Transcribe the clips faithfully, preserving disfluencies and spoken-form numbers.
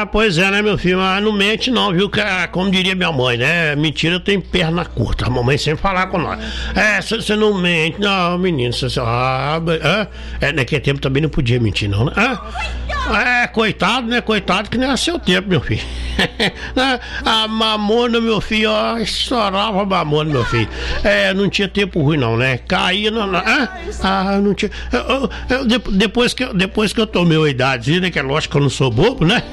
Ah, pois é, né, meu filho? Mas não mente não, viu? Que, como diria minha mãe, né? Mentira tem perna curta. A mamãe sempre falava com nós. É, você não mente. Não, menino, você... Ah, é, naquele tempo também não podia mentir, não, né? É, coitado, né? Coitado que não era seu tempo, meu filho. A mamona, meu filho, ó, estourava a mamona, meu filho. É, não tinha tempo ruim, não, né? Caía na... Ah, ah, não tinha... Eu, eu, eu, depois, que, depois que eu tomei a idade, né? Que é lógico que eu não sou bobo, né?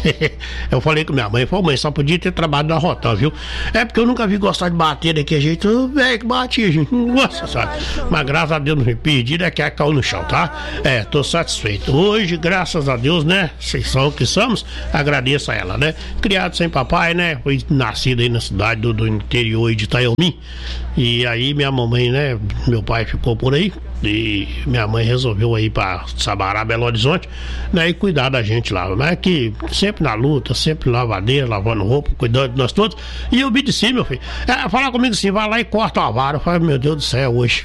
Eu falei com minha mãe, falei, mãe, só podia ter trabalhado na Rotan, viu? É porque eu nunca vi gostar de bater daquele jeito, velho, que batia, gente, não gosta, sabe? Mas graças a Deus não me perdi, né, que caiu no chão, tá? É, tô satisfeito. Hoje, graças a Deus, né, vocês são o que somos, agradeço a ela, né? Criado sem papai, né, foi nascido aí na cidade do, do interior de Itaiomi, e aí minha mamãe, né, meu pai ficou por aí, e minha mãe resolveu ir pra Sabará, Belo Horizonte, né, e cuidar da gente lá, né, que sempre na luta, sempre lavadeira, lavando roupa, cuidando de nós todos, e eu obedeci, meu filho. É, falar comigo assim, vai lá e corta uma vara. Eu falei, meu Deus do céu, hoje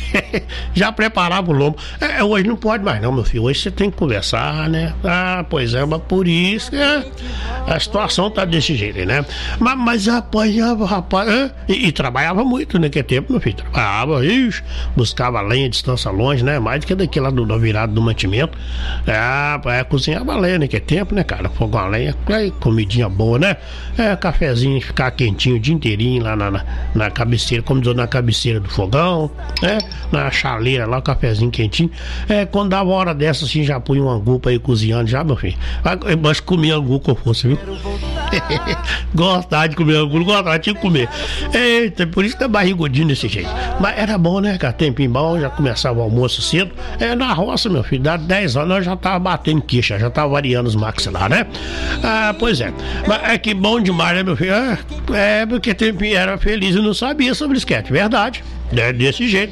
já preparava o lombo. É, hoje não pode mais não, meu filho, hoje você tem que conversar, né? Ah, pois é, mas por isso é, a situação tá desse jeito, né? Mas, mas apanhava, rapaz, é, e, e trabalhava muito naquele tempo, meu filho, trabalhava, ixi, buscava lenha a distância longe, né? Mais do que daqui lá do, da virada do mantimento. Ah, é, cozinhava lenha naquele tempo, né, cara? Fogão a lenha, é, comidinha boa, né? É, cafezinho, ficar quentinho o dia inteirinho lá na, na, na cabeceira, como diz, na cabeceira do fogão, né? Na chaleira lá, o cafezinho quentinho. É, quando dava hora dessa, assim, já punha um angu pra ir cozinhando já, meu filho. Mas comia angu com força, viu? Gostava de comer angu, gostava, tinha que comer. Eita, por isso que tá barrigudinho desse jeito. Mas era bom, né, cara? Tempinho bom, já começava o almoço cedo. É, na roça, meu filho, dá dez anos, nós já tava batendo quicha, já tava variando os maxilar, né? Ah, pois é. Mas é que bom demais, né, meu filho? É, é porque tempinho era feliz e não sabia sobre esquete, verdade. É desse jeito.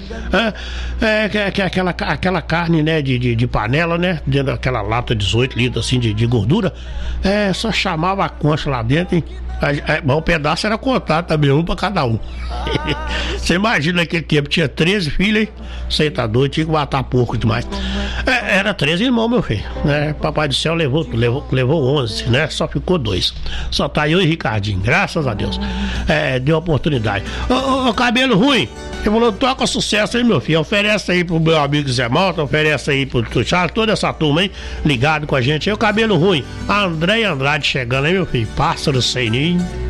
É, é, que, que aquela, aquela carne, né, de, de, de panela, né? Dentro daquela lata dezoito litros assim de, de gordura. É, só chamava a concha lá dentro, hein? É, o pedaço era contado também, um pra cada um. Você imagina naquele tempo, tinha treze filhos, hein? Você tá doido, tinha que matar porco demais. É, era treze irmãos, meu filho, né? Papai do céu levou, levou, levou onze, né? Só ficou dois. Só tá eu e Ricardinho, graças a Deus. É, deu oportunidade. Ô, ô, ô, cabelo ruim, ele falou, toca sucesso aí, meu filho. Oferece aí pro meu amigo Zé Malta, oferece aí pro Charles, toda essa turma aí, ligado com a gente. Aí o cabelo ruim, André Andrade chegando aí, meu filho. Pássaro sem ninho.